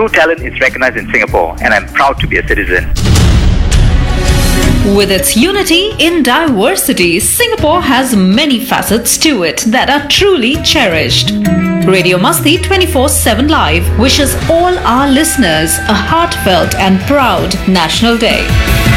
talent is recognized in Singapore, and I'm proud to be a citizen. With its unity in diversity, Singapore has many facets to it that are truly cherished. Radio Masti 24/7 Live wishes all our listeners a heartfelt and proud National Day.